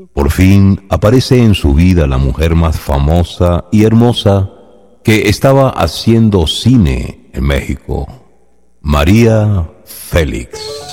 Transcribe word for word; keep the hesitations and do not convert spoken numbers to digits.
Por fin aparece en su vida la mujer más famosa y hermosa que estaba haciendo cine en México, María Félix.